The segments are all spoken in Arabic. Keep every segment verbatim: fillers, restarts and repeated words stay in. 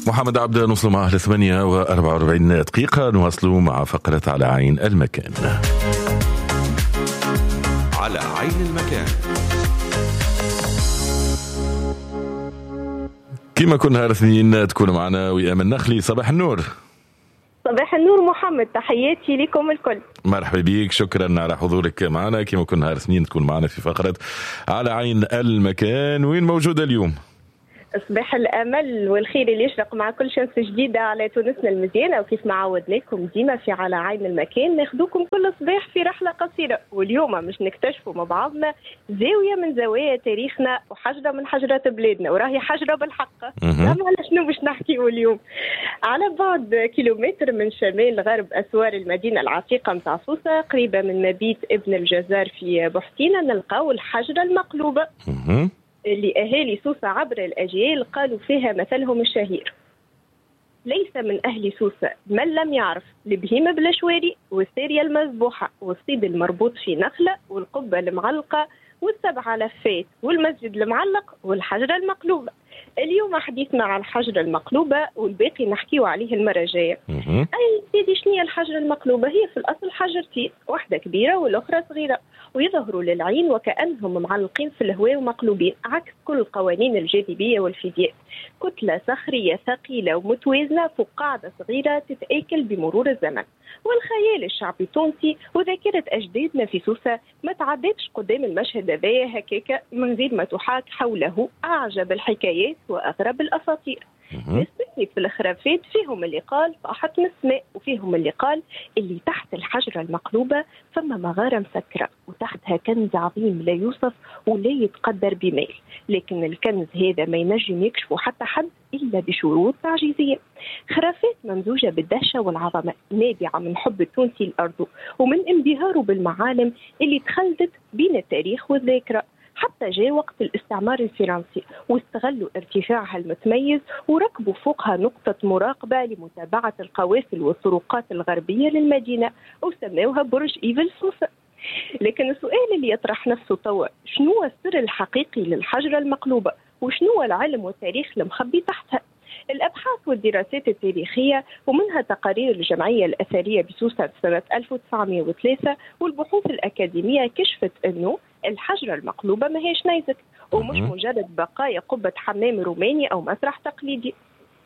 محمد عبده نوصل معه لثمانية وأربعة وأربعين دقيقة. نواصل مع فقرة على عين المكان. على عين المكان كما كل نهار اثنين تكون معنا وئام النخلي. صباح النور. صباح النور محمد، تحياتي لكم الكل. مرحبا بك، شكرا على حضورك معنا. كما كل نهار اثنين تكون معنا في فقرة على عين المكان. وين موجودة اليوم؟ صباح الامل والخير اللي يشرق مع كل شمس جديده على تونسنا المزيانه، وكيف ما عودناكم ديما في على عين المكان ناخذوكم كل صباح في رحله قصيره، واليوم مش نكتشفوا مع بعضنا زاويه من زوايا تاريخنا وحجره من حجرات بلادنا، وراهي حجره بالحق. على شنو باش نحكيوا اليوم؟ على بعد كيلومتر من شمال غرب اسوار المدينه العتيقه متاع سوسه، قريبه من مبيت ابن الجزار في بحسينه، نلقاو الحجره المقلوبه اللي أهالي سوسة عبر الأجيال قالوا فيها مثلهم الشهير: ليس من أهل سوسة من لم يعرف البهيمة بالأشواري والسارية المذبوحة والصيد المربوط في نخلة والقبة المعلقة والسبع لفات والمسجد المعلق والحجرة المقلوبة. اليوم حديثنا على الحجرة المقلوبة والباقي نحكيه عليه المرة الجاية. أي سيدي، شنية الحجرة المقلوبة؟ هي في الأصل حجرتين، واحدة كبيرة والأخرى صغيرة، ويظهروا للعين وكأنهم معلقين في الهواء ومقلوبين عكس كل قوانين الجاذبية والفيزياء. كتلة صخرية ثقيلة ومتوازنة فوق قاعدة صغيرة تتآكل بمرور الزمن. والخيال الشعبي التونسي وذاكرة أجدادنا في سوسة ما تعدتش قدام المشهد هذايا هكاكا من غير ما تحاك حوله أعجب الحكايات وأغرب الأساطير. نسبتني في الخرافات فيهم اللي قال طاحت من السماء، وفيهم اللي قال اللي تحت الحجرة المقلوبة فما مغارة مسكرة وتحتها كنز عظيم لا يوصف ولا يتقدر بمال، لكن الكنز هذا ما ينجم يكشفه حتى حد إلا بشروط تعجيزية. خرافات ممزوجة بالدهشة والعظمة، نابعة من حب التونسي لأرضه ومن انبهاره بالمعالم اللي تخلدت بين التاريخ والذاكرة. حتى جاء وقت الاستعمار الفرنسي واستغلوا ارتفاعها المتميز وركبوا فوقها نقطة مراقبة لمتابعة القوافل والطرقات الغربية للمدينة وسموها برج إيفل سوسة. لكن السؤال اللي يطرح نفسه توا: شنو السر الحقيقي للحجرة المقلوبة؟ وشنو العلم والتاريخ المخبي تحتها؟ الأبحاث والدراسات التاريخية ومنها تقارير الجمعية الأثرية بسوسة سنة ألف وتسعمائة وثلاثة والبحوث الأكاديمية كشفت أنه الحجرة المقلوبة ما هيش نيزك ومش مجرد بقايا قبة حمام روماني أو مسرح تقليدي.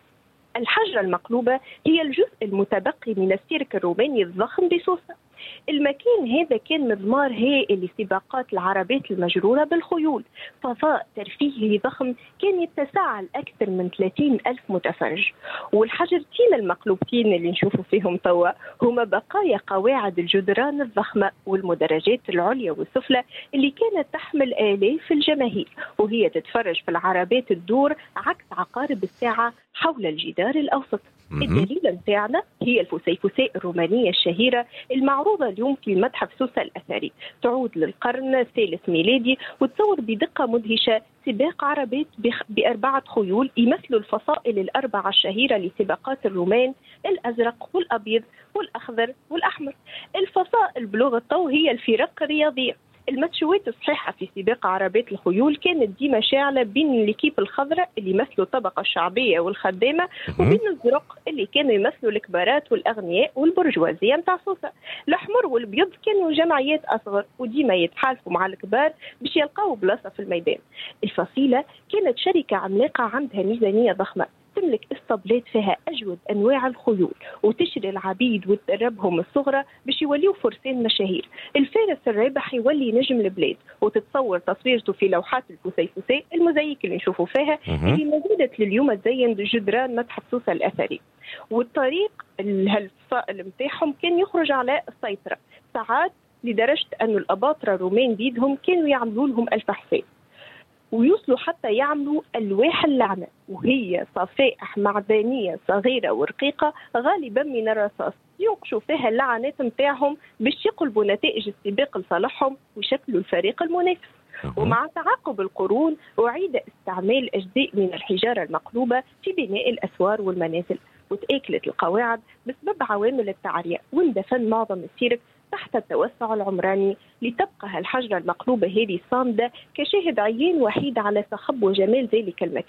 الحجرة المقلوبة هي الجزء المتبقي من السيرك الروماني الضخم بسوسة. المكان هذا كان مضمار هائل لسباقات العربات المجرورة بالخيول، فضاء ترفيهي ضخم كان يتسع لأكثر من ثلاثين ألف متفرج. والحجرتين المقلوبتين اللي نشوفوا فيهم توا هما بقايا قواعد الجدران الضخمة والمدرجات العليا والسفلى اللي كانت تحمل آلاف الجماهير وهي تتفرج في العربات الدور عكس عقارب الساعة حول الجدار الأوسط. الدليل متاعنا هي الفسيفساء الرومانية الشهيرة المعروضة اليوم في المتحف سوسة الأثري، تعود للقرن الثالث ميلادي وتصور بدقة مدهشة سباق عربات بأربعة خيول يمثلوا الفصائل الأربعة الشهيرة لسباقات الرومان: الأزرق والأبيض والأخضر والأحمر. الفصائل بلغة الطو هي الفرق الرياضية. الماتشوات الصحيحة في سباق عربات الخيول كانت ديما شاعلة بين الكيب الخضراء اللي يمثلوا الطبقة الشعبية والخدامة وبين الزرق اللي كانوا يمثلوا الكبارات والأغنياء والبرجوازية متاع سوسة. الأحمر والبيض كانوا جمعيات أصغر وديما يتحالفوا مع الكبار باش يلقاو بلاصة في الميدان. الفصيلة كانت شركة عملاقة عندها ميزانية ضخمة، تملك اسطبلات فيها أجود أنواع الخيول وتشري العبيد وتدربهم الصغرى باش يوليوا فرسان مشاهير. الفارس الرابح يولي نجم البلاد وتتصور تصويرته في لوحات الفسيفساء المزيك اللي نشوفوا فيها اللي موجودة لليوم تزين جدران متحف سوسة الأثري. والطريق الفصائل متاعهم كان يخرج على السيطرة ساعات لدرجة أن الأباطرة الرومان بيدهم كانوا يعملوا لهم ألف حساب، ويوصلوا حتى يعملوا ألواح اللعنة وهي صفائح معدنية صغيرة ورقيقة غالبا من الرصاص ينقشوا فيها اللعنات متاعهم باش يقلبوا نتائج السباق لصالحهم ويشكلوا الفريق المنافس. ومع تعاقب القرون أعيد استعمال أجزاء من الحجارة المقلوبة في بناء الأسوار والمنازل، وتآكلت القواعد بسبب عوامل التعرية واندفن معظم السيرك تحت التوسع العمراني لتبقى الحجرة المقلوبة هذه صامدة كشاهد عيان وحيد على صخب وجمال ذلك المكان.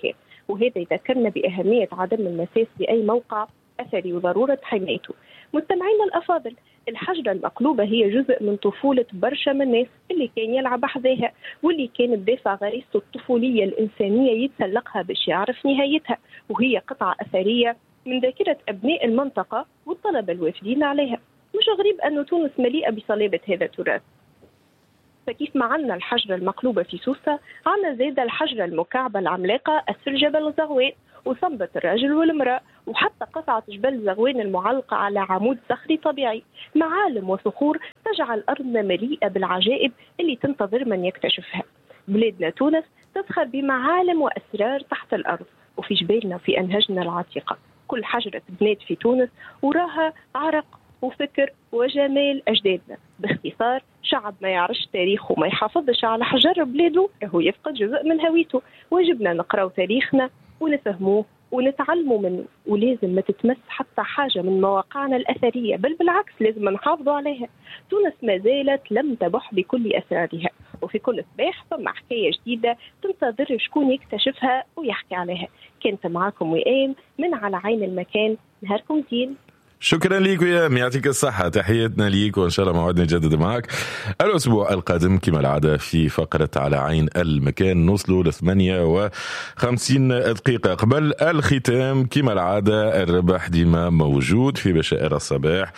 وهذا يذكرنا بأهمية عدم المساس بأي موقع أثري وضرورة حمايته. مستمعينا الأفاضل، الحجرة المقلوبة هي جزء من طفولة برشا من الناس اللي كان يلعب حذاها، واللي كانت دافع غريزته الطفولية الإنسانية يتسلقها باش يعرف نهايتها، وهي قطعة أثرية من ذاكرة أبناء المنطقة والطلبة الوافدين عليها. مش غريب أن تونس مليئة بصلابة هذا التراث. فكيف ما عنا الحجرة المقلوبة في سوسة، عنا زيادة الحجرة المكعبة العملاقة أسفل جبل زغوان وصنبة الرجل والمرأة، وحتى قطعة جبل زغوان المعلقة على عمود صخري طبيعي، معالم وصخور تجعل أرضنا مليئة بالعجائب اللي تنتظر من يكتشفها. بلادنا تونس تزخر بمعالم وأسرار تحت الأرض، وفي جبالنا وفي أنهجنا العتيقة. كل حجرة بنات في تونس وراها عرق وفكر وجمال أجدادنا. باختصار، شعب ما يعرفش تاريخه وما يحافظش على حجر بلاده راهو يفقد جزء من هويته. واجبنا نقرأ تاريخنا ونفهموه ونتعلموا منه، ولازم ما تتمس حتى حاجة من مواقعنا الأثرية، بل بالعكس لازم نحافظوا عليها. تونس ما زالت لم تبح بكل أسرارها، وفي كل صباح ثم حكاية جديدة تنتظر شكون يكتشفها ويحكي عليها. كنت معاكم وئام من على عين المكان. نهاركم زين. شكرا ليك ويا يعطيك الصحة، تحياتنا ليك، وإن شاء الله موعدنا نجدد معك الأسبوع القادم كما العادة في فقرة على عين المكان. نوصلوا ل ثمانية وخمسين دقيقة قبل الختام. كما العادة الربح ديما موجود في بشائر الصباح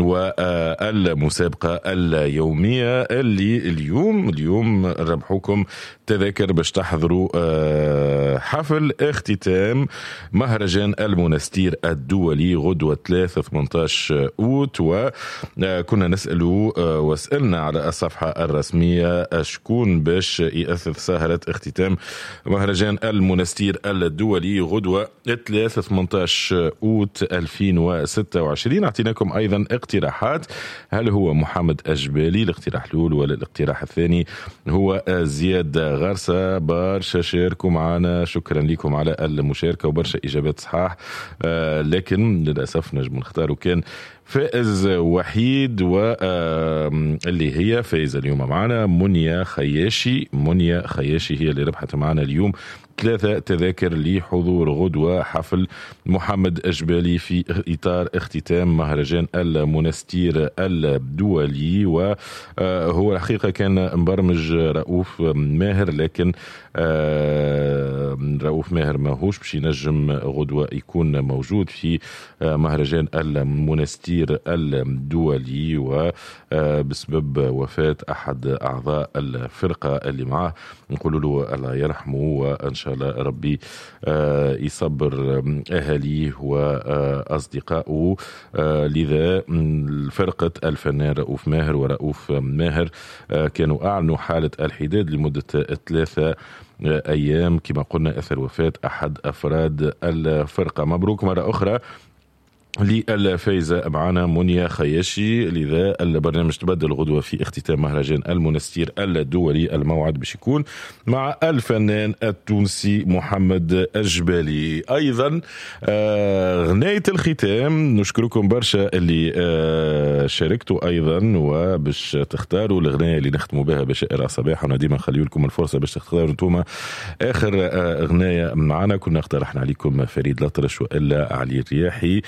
والمسابقة اليومية اللي اليوم اليوم ربحوكم تذاكر باش تحضروا حفل اختتام مهرجان المنستير الدولي غدوة ثلاثة ثمانية عشر أوت. وكنا نسألوا وسألنا على الصفحة الرسمية شكون باش يأثث سهرة اختتام مهرجان المنستير الدولي غدوة ثلاثة ثمانية عشر أوت ألفين وستة وعشرين. اعطيناكم أيضا اقتراحات، هل هو محمد أجبالي الاقتراح الأول ولا الاقتراح الثاني هو زياد غرسة؟ برشا شاركوا معنا، شكرا لكم على المشاركة وبرشا إجابات صحاح، آه لكن للأسف نجم نختاروا كان فائز وحيد، واللي هي فائزة اليوم معنا منيا خياشي. منيا خياشي هي اللي ربحت معنا اليوم ثلاثة تذاكر لحضور غدوة حفل محمد أجبالي في إطار اختتام مهرجان المنستير الدولي. وهو الحقيقة كان مبرمج رؤوف ماهر، لكن رؤوف ماهر ما هوش باش ينجم غدوة يكون موجود في مهرجان المنستير الدولي، وبسبب وفاة أحد أعضاء الفرقة اللي معاه نقول له الله يرحمه، وإن شاء الله ربي يصبر أهاليه وأصدقائه. لذا فرقة الفنان رؤوف ماهر ورؤوف ماهر كانوا أعلنوا حالة الحداد لمدة ثلاثة أيام كما قلنا أثر وفاة أحد أفراد الفرقة. مبروك مرة أخرى للفائزة معنا منيا خياشي. لذا البرنامج تبدل غدوة في اختتام مهرجان المنستير الدولي، الموعد باش يكون مع الفنان التونسي محمد أجبالي. أيضا غناية الختام نشكركم برشا اللي شاركتوا أيضا وباش تختاروا الغناية اللي نختموا بها بشائر صباح، وديما نخليو لكم الفرصة باش تختاروا انتوما آخر غناية معنا. كنا اقترحنا عليكم فريد الأطرش وإلا علي الرياحي،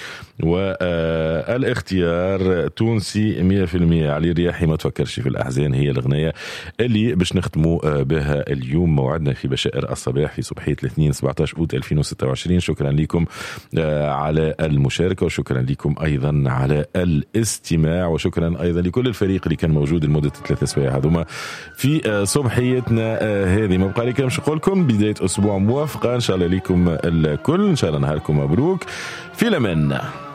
والاختيار تونسي مية في المية. علي الرياحي ما تفكرش في الأحزان هي الغناية اللي باش نختموا بها اليوم. موعدنا في بشائر الصباح في صبحية الاثنين سبعة عشر أوت ألفين وستة وعشرين. شكرا لكم على المشاركة، وشكرا لكم أيضا على الاستماع، وشكرا أيضا لكل الفريق اللي كان موجود لمدة ثلاثة سوايع هذوما في صبحيتنا هذه. ما بقى لي كلام نقولكم، بداية أسبوع موافقة إن شاء الله لكم الكل، إن شاء الله نهاركم مبروك، في الأمان.